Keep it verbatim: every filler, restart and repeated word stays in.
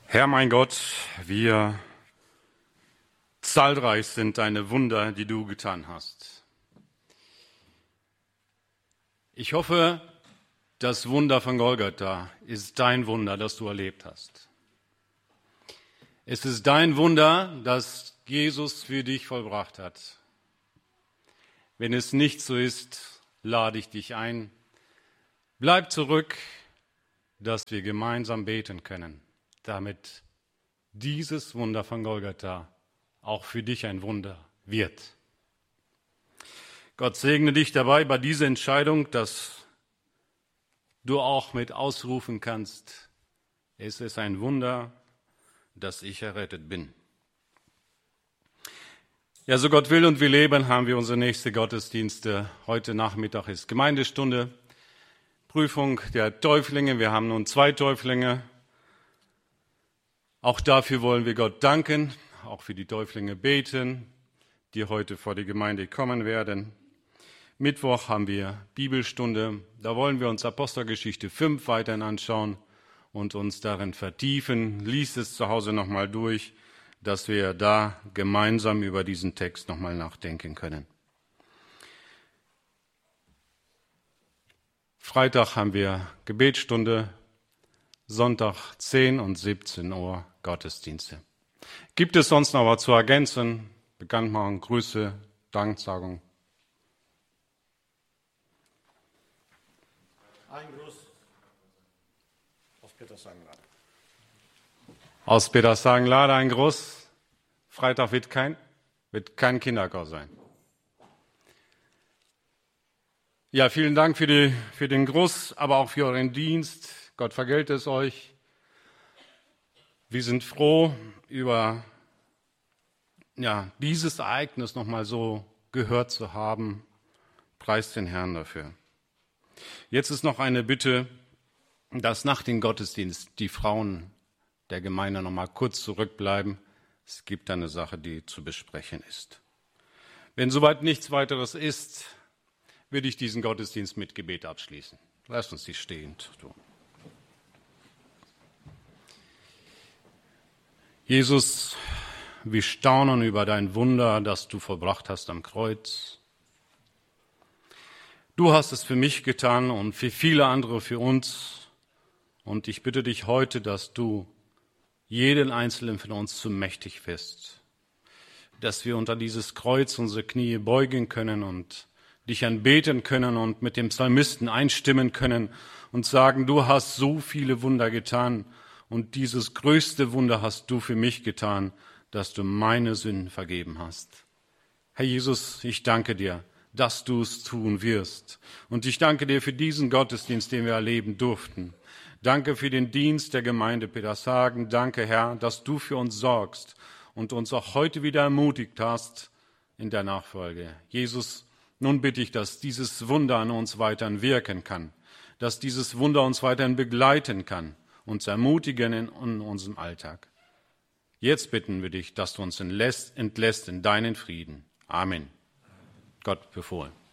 Herr mein Gott, wir zahlreich sind deine Wunder, die du getan hast. Ich hoffe, das Wunder von Golgatha ist dein Wunder, das du erlebt hast. Es ist dein Wunder, das Jesus für dich vollbracht hat. Wenn es nicht so ist, lade ich dich ein. Bleib zurück, dass wir gemeinsam beten können, damit dieses Wunder von Golgatha auch für dich ein Wunder wird. Gott segne dich dabei bei dieser Entscheidung, dass du auch mit ausrufen kannst, es ist ein Wunder, dass ich errettet bin. Ja, so Gott will und wir leben, haben wir unsere nächste Gottesdienste. Heute Nachmittag ist Gemeindestunde, Prüfung der Täuflinge. Wir haben nun zwei Täuflinge. Auch dafür wollen wir Gott danken, auch für die Täuflinge beten, die heute vor die Gemeinde kommen werden. Mittwoch haben wir Bibelstunde. Da wollen wir uns Apostelgeschichte fünf weiterhin anschauen und uns darin vertiefen. Lies es zu Hause nochmal durch, dass wir da gemeinsam über diesen Text nochmal nachdenken können. Freitag haben wir Gebetsstunde, Sonntag zehn und siebzehn Uhr Gottesdienste. Gibt es sonst noch was zu ergänzen? Bekanntmachung, Grüße, Danksagung. Ein Gruß aus Petershagen-Lade. Aus Petershagen-Lade ein Gruß. Freitag wird kein, wird kein Kinderchor sein. Ja, vielen Dank für, die, für den Gruß, aber auch für euren Dienst. Gott vergelt es euch. Wir sind froh über ja, dieses Ereignis nochmal so gehört zu haben. Preist den Herrn dafür. Jetzt ist noch eine Bitte, dass nach dem Gottesdienst die Frauen der Gemeinde nochmal kurz zurückbleiben. Es gibt eine Sache, die zu besprechen ist. Wenn soweit nichts weiteres ist, würde ich diesen Gottesdienst mit Gebet abschließen. Lasst uns dies stehend tun. Jesus, wir staunen über dein Wunder, das du vollbracht hast am Kreuz. Du hast es für mich getan und für viele andere für uns. Und ich bitte dich heute, dass du jeden Einzelnen von uns zu mächtig wirst, dass wir unter dieses Kreuz unsere Knie beugen können und dich anbeten können und mit dem Psalmisten einstimmen können und sagen, du hast so viele Wunder getan und dieses größte Wunder hast du für mich getan, dass du meine Sünden vergeben hast. Herr Jesus, ich danke dir, dass du es tun wirst. Und ich danke dir für diesen Gottesdienst, den wir erleben durften. Danke für den Dienst der Gemeinde Petershagen. Danke, Herr, dass du für uns sorgst und uns auch heute wieder ermutigt hast in der Nachfolge. Jesus, nun bitte ich, dass dieses Wunder an uns weiterhin wirken kann, dass dieses Wunder uns weiterhin begleiten kann, uns ermutigen in, in unserem Alltag. Jetzt bitten wir dich, dass du uns entlässt, entlässt in deinen Frieden. Amen. Gott befohlen.